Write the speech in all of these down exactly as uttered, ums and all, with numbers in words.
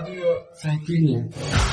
Radio Cetinje.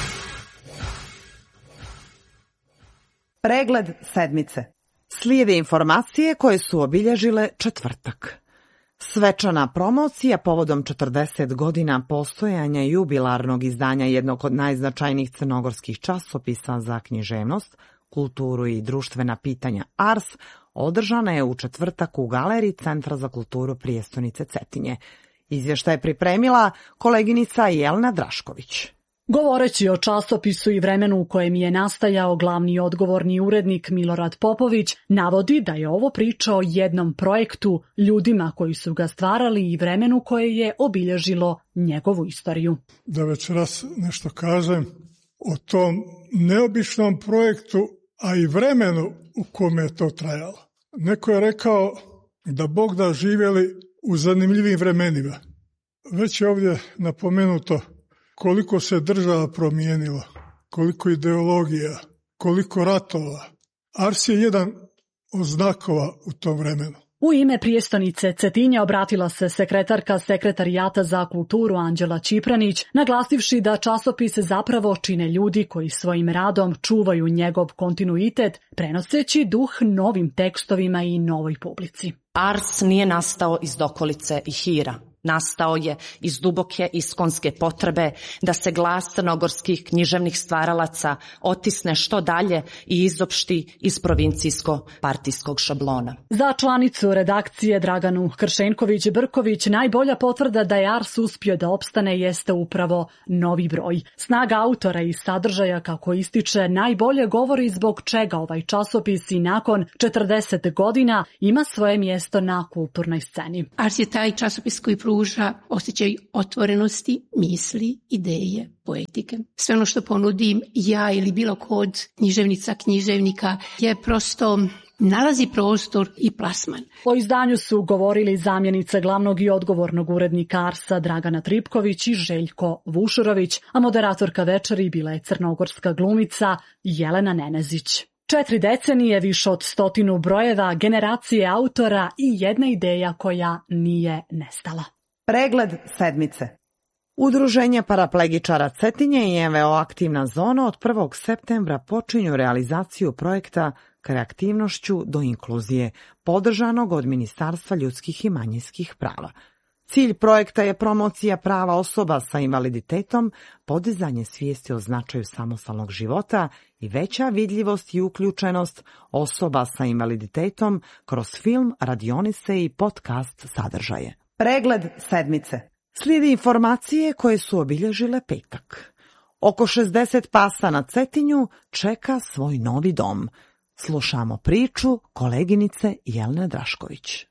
Pregled sedmice. Slijede informacije koje su obilježile četvrtak. Svečana promocija povodom četrdeset godina postojanja jubilarnog izdanja jednog od najznačajnijih crnogorskih časopisa za književnost, kulturu i društvena pitanja Ars održana je u četvrtak u galeriji Centra za kulturu prijestonice Cetinje. Izvještaj je pripremila koleginica Jelena Drašković. Govoreći o časopisu i vremenu u kojem je nastajao, glavni odgovorni urednik Milorad Popović navodi da je ovo priča o jednom projektu, ljudima koji su ga stvarali i vremenu koje je obilježilo njegovu istoriju. Da večeras nešto kažem o tom neobičnom projektu, a i vremenu u kome je to trajalo. Neko je rekao da Bog da živjeli u zanimljivim vremenima. Već je ovdje napomenuto koliko se država promijenilo, koliko ideologija, koliko ratova. Ars je jedan od znakova u tom vremenu. U ime prijestonice Cetinje obratila se sekretarka Sekretarijata za kulturu Anđela Čipranić, naglasivši da časopis zapravo čine ljudi koji svojim radom čuvaju njegov kontinuitet, prenoseći duh novim tekstovima i novoj publici. Ars nije nastao iz dokolice i hira. Nastao je iz duboke iskonske potrebe da se glas crnogorskih književnih stvaralaca otisne što dalje i izopšti iz provincijsko-partijskog šablona. Za članicu redakcije Draganu Kršenković-Brković najbolja potvrda da je Ars uspio da opstane jeste upravo novi broj. Snaga autora i sadržaja, kako ističe, najbolje govori zbog čega ovaj časopis i nakon četrdeset godina ima svoje mjesto na kulturnoj sceni. Ars je taj časopis koji pruža osjećaj otvorenosti, misli, ideje, poetike. Sve ono što ponudim ja ili bilo kod književnica, književnika je prosto nalazi prostor i plasman. O izdanju su govorili zamjenica glavnog i odgovornog urednika Arsa Dragana Tripković i Željko Vušurović, a moderatorka večeri bila je crnogorska glumica Jelena Nenezić. Četiri decenije, više od stotinu brojeva, generacije autora i jedna ideja koja nije nestala. Pregled sedmice. Udruženje paraplegičara Cetinje i N V O Aktivna zona od prvog septembra počinju realizaciju projekta Kreativnošću do inkluzije, podržanog od Ministarstva ljudskih i manjinskih prava. Cilj projekta je promocija prava osoba sa invaliditetom, podizanje svijesti o značaju samostalnog života i veća vidljivost i uključenost osoba sa invaliditetom kroz film, radionice i podcast sadržaje. Pregled sedmice. Slijedi informacije koje su obilježile petak. Oko šezdeset pasa na Cetinju čeka svoj novi dom. Slušamo priču koleginice Jelene Drašković.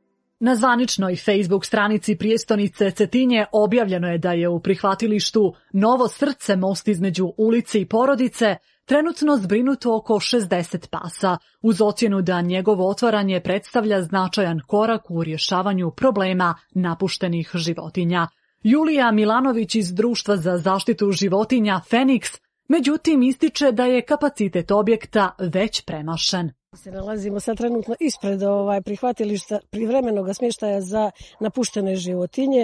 Na zvaničnoj Facebook stranici prijestonice Cetinje objavljeno je da je u prihvatilištu Novo srce, most između ulice i porodice, trenutno zbrinuto oko šezdeset pasa, uz ocjenu da njegovo otvaranje predstavlja značajan korak u rješavanju problema napuštenih životinja. Julija Milanović iz Društva za zaštitu životinja Feniks, međutim, ističe da je kapacitet objekta već premašen. Se nalazimo sad trenutno ispred ovaj prihvatilišta privremenog smještaja za napuštene životinje e,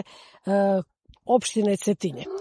opštine Cetinje. E,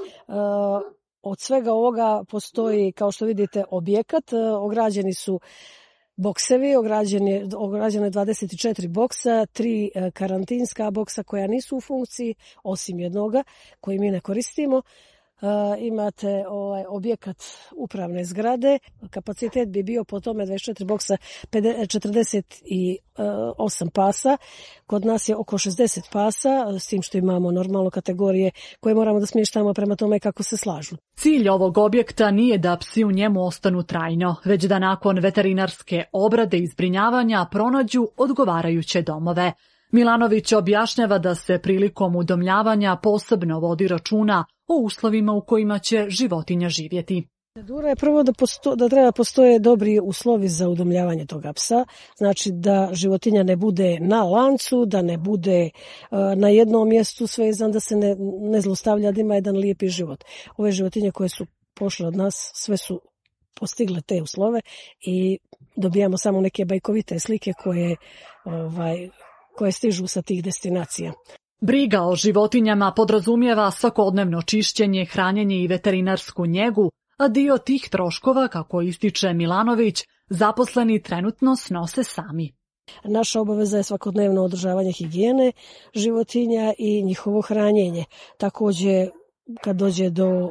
od svega ovoga postoji, kao što vidite, objekat. E, ograđeni su boksevi, ograđeni, ograđeno je dvadeset četiri boksa, tri e, karantinska boksa koja nisu u funkciji, osim jednoga koji mi ne koristimo. Uh, imate ovaj objekat upravne zgrade, kapacitet bi bio po tome dvadeset četiri boksa, četrdeset osam pasa, kod nas je oko šezdeset pasa, s tim što imamo normalno kategorije koje moramo da smještamo prema tome kako se slažu. Cilj ovog objekta nije da psi u njemu ostanu trajno, već da nakon veterinarske obrade i zbrinjavanja pronađu odgovarajuće domove. Milanović objašnjava da se prilikom udomljavanja posebno vodi računa o uslovima u kojima će životinja živjeti. Procedura je prvo da, posto, da treba postoje dobri uslovi za udomljavanje toga psa, znači da životinja ne bude na lancu, da ne bude uh, na jednom mjestu svezan, da se ne, ne zlostavlja, da ima jedan lijepi život. Ove životinje koje su pošle od nas, sve su postigle te uslove i dobijamo samo neke bajkovite slike koje, ovaj, koje stižu sa tih destinacija. Briga o životinjama podrazumijeva svakodnevno čišćenje, hranjenje i veterinarsku njegu, a dio tih troškova, kako ističe Milanović, zaposleni trenutno snose sami. Naša obaveza je svakodnevno održavanje higijene životinja i njihovo hranjenje. Također, kad dođe do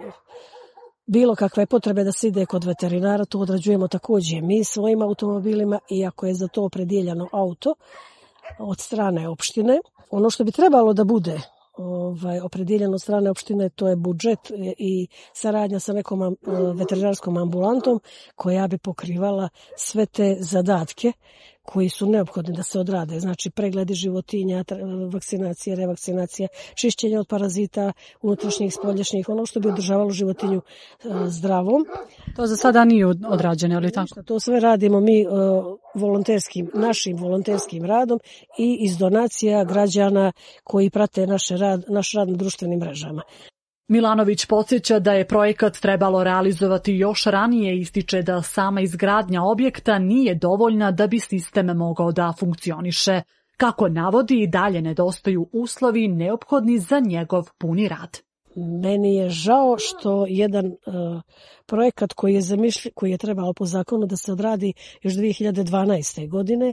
bilo kakve potrebe da se ide kod veterinara, to odrađujemo također mi svojim automobilima, iako je za to opredjeljeno auto od strane opštine. Ono što bi trebalo da bude ovaj, opredjeljeno od strane opštine, to je budžet i saradnja sa nekom veterinarskom ambulantom koja bi pokrivala sve te zadatke koji su neophodni da se odrade. Znači pregledi životinja, vakcinacija, revakcinacija, čišćenje od parazita, unutrašnjih, spoljašnjih, ono što bi održavalo životinju zdravom. To za sada nije odrađeno, ali tako? To sve radimo mi volonterskim, našim volonterskim radom i iz donacija građana koji prate naš rad, naš rad na društvenim mrežama. Milanović podsjeća da je projekat trebalo realizovati još ranije, ističe da sama izgradnja objekta nije dovoljna da bi sistem mogao da funkcioniše. Kako navodi, i dalje nedostaju uslovi neophodni za njegov puni rad. Meni je žao što jedan uh, projekat koji je zamišljen, koji je trebalo po zakonu da se odradi još dvije hiljade dvanaeste. godine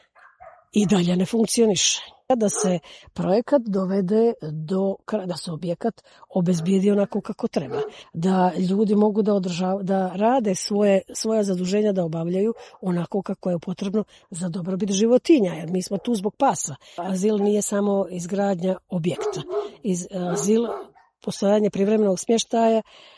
i dalje ne funkcioniše. Da se projekat dovede do kraja, da se objekat obezbijedi onako kako treba, da ljudi mogu da održavaju, da rade svoje, svoja zaduženja da obavljaju onako kako je potrebno za dobrobit životinja, jer mi smo tu zbog pasa. Azil nije samo izgradnja objekta. Iz, azil, postojanje privremenog smještaja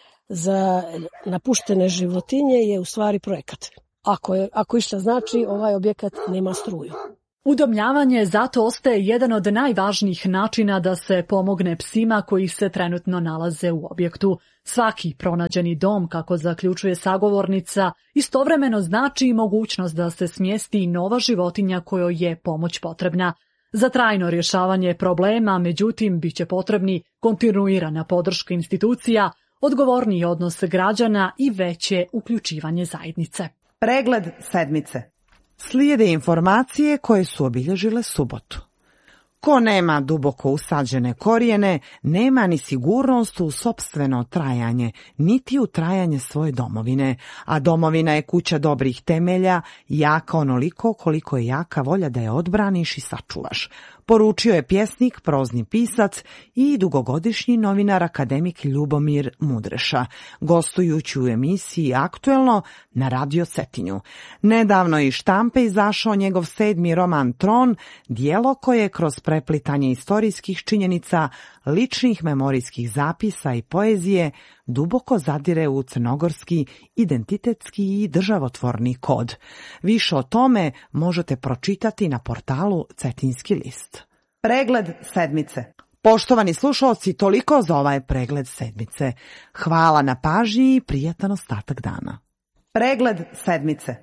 za napuštene životinje je u stvari projekat. Ako, je, ako išta znači, ovaj objekat nema struju. Udomljavanje zato ostaje jedan od najvažnijih načina da se pomogne psima koji se trenutno nalaze u objektu. Svaki pronađeni dom, kako zaključuje sagovornica, istovremeno znači i mogućnost da se smjesti nova životinja kojoj je pomoć potrebna. Za trajno rješavanje problema, međutim, bit će potrebni kontinuirana podrška institucija, odgovorniji odnos građana i veće uključivanje zajednice. Pregled sedmice. Slijede informacije koje su obilježile subotu. Ko nema duboko usađene korijene, nema ni sigurnost u sopstveno trajanje, niti u trajanje svoje domovine, a domovina je kuća dobrih temelja, jaka onoliko koliko je jaka volja da je odbraniš i sačuvaš. Poručio je pjesnik, prozni pisac i dugogodišnji novinar akademik Ljubomir Mudreša, gostujući u emisiji Aktuelno na Radio Cetinju. Nedavno iz štampe izašao njegov sedmi roman Tron, dijelo koje kroz preplitanje istorijskih činjenica, ličnih memorijskih zapisa i poezije duboko zadire u crnogorski identitetski i državotvorni kod. Više o tome možete pročitati na portalu Cetinski list. Pregled sedmice. Poštovani slušalci, toliko za ovaj pregled sedmice. Hvala na pažnji i prijatan ostatak dana. Pregled sedmice.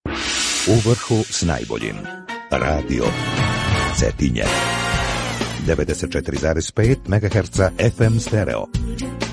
U vrhu s najboljim. Radio Cetinje. devedeset četiri zarez pet megaherca F M stereo.